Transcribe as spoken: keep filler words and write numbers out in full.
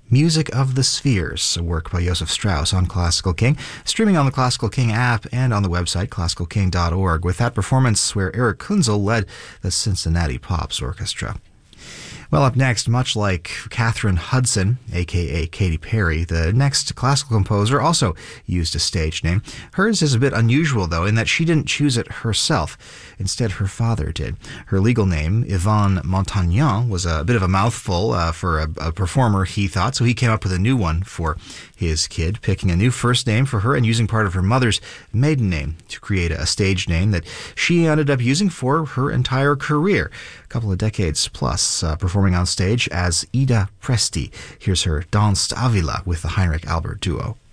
Music of the Spheres, a work by Joseph Strauss on Classical King, streaming on the Classical King app and on the website classical king dot org, with that performance where Eric Kunzel led the Cincinnati Pops Orchestra. Well, up next, much like Katherine Hudson, a k a. Katy Perry, the next classical composer also used a stage name. Hers is a bit unusual, though, in that she didn't choose it herself. Instead, her father did. Her legal name, Yvonne Montagnan, was a bit of a mouthful uh, for a, a performer, he thought, so he came up with a new one for his kid, picking a new first name for her and using part of her mother's maiden name to create a stage name that she ended up using for her entire career, a couple of decades plus, uh, performing on stage as Ida Presti. Here's her Danse Avila with the Heinrich Albert Duo.